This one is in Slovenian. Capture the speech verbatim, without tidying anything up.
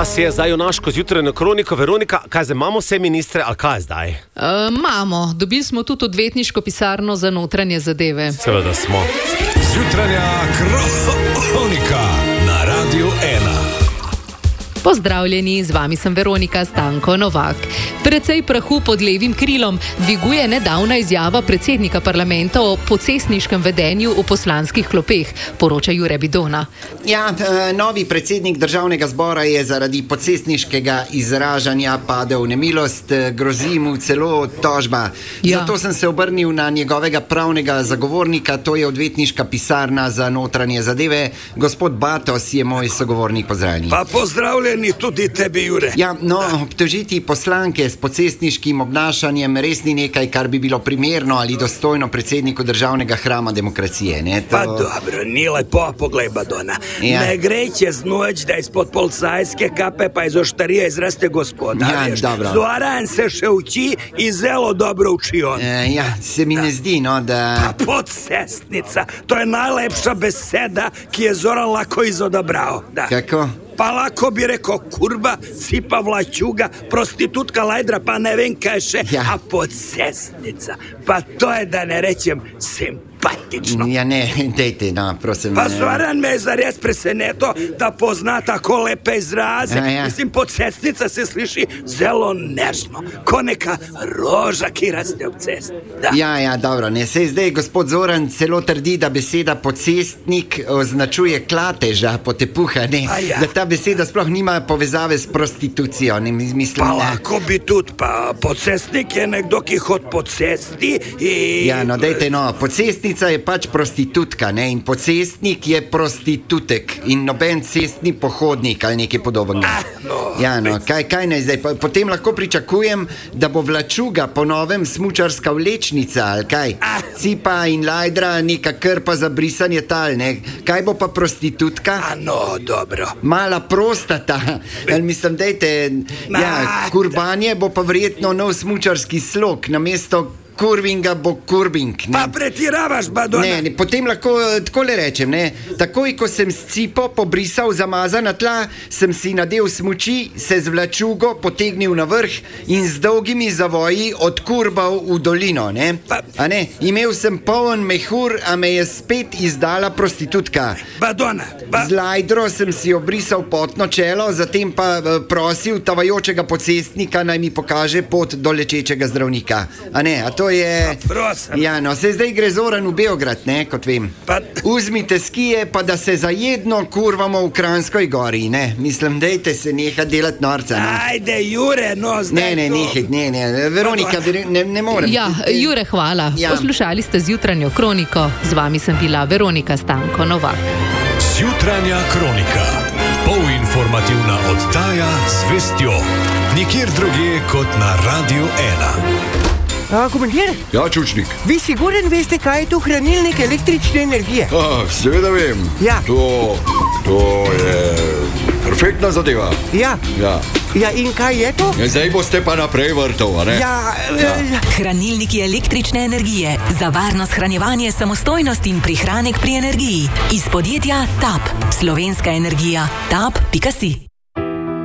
Čas je za junaško zjutrajno kroniko. Veronika, kaj zdaj, imamo vse ministre, ali kaj zdaj? Imamo. Uh, Dobili smo tudi odvetniško pisarno za notranje zadeve. Seveda smo. Zjutranja kronika na Radiu ena. Pozdravljeni, z vami sem Veronika Stanko Novak. Precej prahu pod levim krilom dviguje nedavna izjava predsednika parlamenta o pocestniškem vedenju v poslanskih klopeh, poroča Jure Bidona. Ja, novi predsednik državnega zbora je zaradi pocestniškega izražanja padel v nemilost, grozi mu celo tožba. Ja. Zato sem se obrnil na njegovega pravnega zagovornika, to je odvetniška pisarna za notranje zadeve. Gospod Batos je moj sogovornik, pozdravljeni. Pa pozdravljeni tudi tebi, Jure. Ja, no, obtožiti poslanke s pocestniškim obnašanjem res ni nekaj, kar bi bilo primerno ali dostojno predsedniku državnega hrama demokracije, ne? To... Pa dobro, ni lepo, poglej, Badona. Ja. Ne gre čez noč, da ispod policajske kape pa iz oštarije izraste gospoda. Ja, dobro. Zoran se še uči i zelo dobro uči on. E, ja, se mi da. ne zdi, no, da... Pa pocestnica, to je najlepša beseda, ki je Zoran lako izodabrao. Da. Kako? Pa lako bi rekao kurba, cipa vlačuga, prostitutka lajdra, pa ne vem kaj še, ja. A pocestnica, pa to je da ne rečem simpatično. Ja ne, dejte, no, prosim. Pa Zoran me je zares preseneto da pozna tako lepe izraze. Ja, ja. Mislim, pocestnica se sliši zelo nežno, ko neka roža, ki raste ob cesti. Da. Ja, ja, dobro, ne, sej zdaj gospod Zoran celo trdi, da beseda pocestnik označuje klateža, potepuha, ne, ja. Da ta beseda sploh nima povezave s prostitucijo, ne, mislim, pa ne. lako bi tudi, pa pocestnik je nekdo, ki hod po cesti i... Ja, no, dejte, no, pocestnica je pač prostitutka, ne, in pocestnik je prostitutek in noben cestni pohodnik ali nekaj podobnega. Ah, no, ja, no, kaj, kaj ne zdaj, potem lahko pričakujem, da bo vlačuga po novem smučarska vlečnica, ali kaj? Ah. Cipa in lajdra, neka krpa za brisanje tal, ne, kaj bo pa prostitutka? A no, dobro. Mala prostata, ali mislim, dejte, ja, kurbanje bo pa verjetno nov smučarski slog, namesto kurvinga bo kurbing. Ne? Pa pretiravaš, Badona. Ne, ne, potem lahko takole rečem, ne. Takoj, ko sem s cipo pobrisal zamazana tla, sem si nadel smuči, se z vlačugo potegnil na vrh in z dolgimi zavoji odkurbal v dolino, ne. Pa... A ne, imel sem poln mehur, a me je spet izdala prostitutka. Badona. Ba... Z lajdro sem si obrisal potno čelo, zatem pa prosil tavajočega pocestnika, naj mi pokaže pot do lečečega zdravnika. A ne, a to je... Ja, no, se zdaj gre Zoran v Beograd, ne, kot vem. Pa... Uzmite skije, pa da se zajedno kurvamo v Kranjskoj gori, ne. Mislim, dejte se neha delati norca, ne. Ajde, Jure, no, zdaj Ne, ne, to... nehaj, ne, ne, Veronika, ne, ne morem. Ja, Jure, hvala. Ja. Poslušali ste zjutranjo kroniko, z vami sem bila Veronika Stanko Novak. Zjutranja kronika, polinformativna oddaja z vestjo, nikjer drugje kot na Radiu ena. A, komandir? Ja, čučnik. Vi siguren veste, kaj je to hranilnik električne energije? Ah, seveda vem. Ja. To, to je perfektna zadeva. Ja. Ja. Ja, in kaj je to? Ja, zdaj boste pa naprej vrtov, a ne? Ja, Ja. Hranilniki električne energije. Za varno shranjevanje, samostojnost in prihranek pri energiji. Iz podjetja Tap. Slovenska energija. tap pika si.